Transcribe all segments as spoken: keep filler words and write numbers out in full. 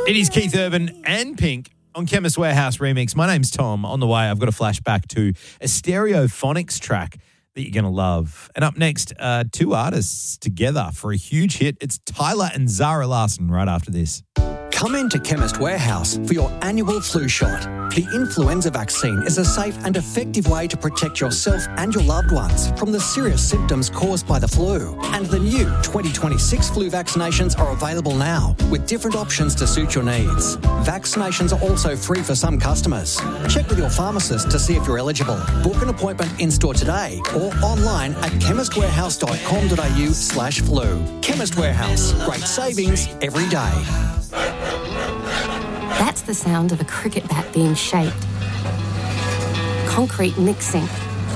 It is Keith Urban and Pink on Chemist Warehouse Remix. My name's Tom. On the way, I've got a flashback to a Stereophonics track that you're going to love. And up next, uh, two artists together for a huge hit. It's Tyler and Zara Larsson right after this. Come into Chemist Warehouse for your annual flu shot. The influenza vaccine is a safe and effective way to protect yourself and your loved ones from the serious symptoms caused by the flu. And the new twenty twenty-six flu vaccinations are available now with different options to suit your needs. Vaccinations are also free for some customers. Check with your pharmacist to see if you're eligible. Book an appointment in-store today or online at chemist warehouse dot com dot a u slash flu. Chemist Warehouse. Great savings every day. That's the sound of a cricket bat being shaped. Concrete mixing.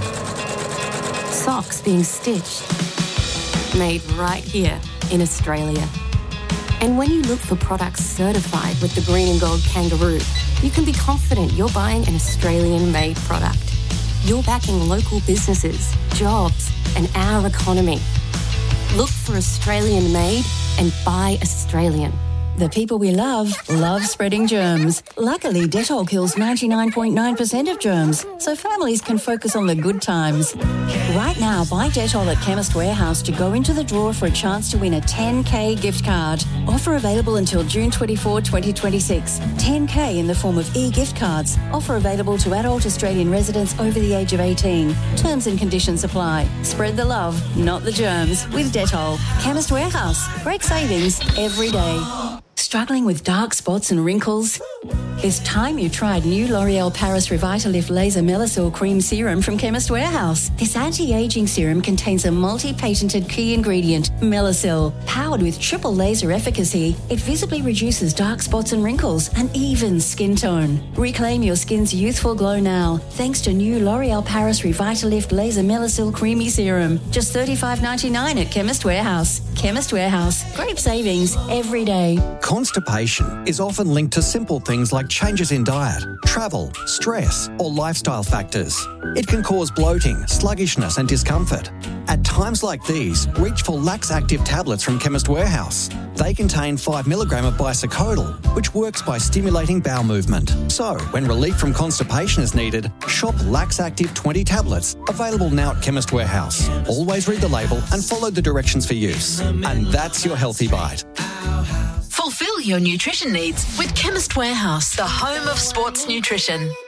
Socks being stitched. Made right here in Australia. And when you look for products certified with the green and gold kangaroo, you can be confident you're buying an Australian-made product. You're backing local businesses, jobs, and our economy. Look for Australian-made and buy Australian. The people we love, love spreading germs. Luckily, Dettol kills ninety-nine point nine percent of germs, so families can focus on the good times. Right now, buy Dettol at Chemist Warehouse to go into the draw for a chance to win a ten K gift card. Offer available until June twenty-fourth, twenty twenty-six. ten K in the form of e-gift cards. Offer available to adult Australian residents over the age of eighteen. Terms and conditions apply. Spread the love, not the germs, with Dettol. Chemist Warehouse. Great savings every day. Struggling with dark spots and wrinkles? It's time you tried new L'Oreal Paris Revitalift Laser Melasil Cream Serum from Chemist Warehouse. This anti-aging serum contains a multi-patented key ingredient, Melasil. Powered with triple laser efficacy, it visibly reduces dark spots and wrinkles and evens skin tone. Reclaim your skin's youthful glow now, thanks to new L'Oreal Paris Revitalift Laser Melasil Creamy Serum. Just thirty-five ninety-nine at Chemist Warehouse. Chemist Warehouse. Great savings every day. Constipation is often linked to simple things like changes in diet, travel, stress, or lifestyle factors. It can cause bloating, sluggishness, and discomfort. At times like these, reach for Lax Active tablets from Chemist Warehouse. They contain five milligrams of bisocodyl, which works by stimulating bowel movement. So, when relief from constipation is needed, shop Lax Active twenty tablets, available now at Chemist Warehouse. Always read the label and follow the directions for use. And that's your Healthy Bite. Fulfill your nutrition needs with Chemist Warehouse, the home of sports nutrition.